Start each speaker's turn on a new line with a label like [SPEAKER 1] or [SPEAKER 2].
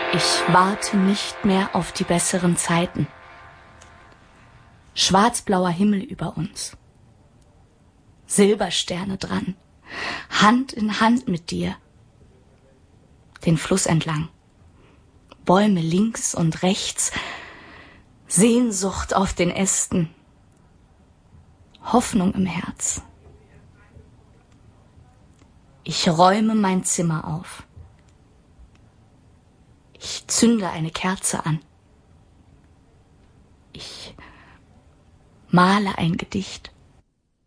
[SPEAKER 1] Ich warte nicht mehr auf die besseren Zeiten. Schwarzblauer Himmel über uns. Silbersterne dran. Hand in Hand mit dir. Den Fluss entlang. Bäume links und rechts. Sehnsucht auf den Ästen. Hoffnung im Herz. Ich räume mein Zimmer auf. Ich zünde eine Kerze an. Ich male ein Gedicht.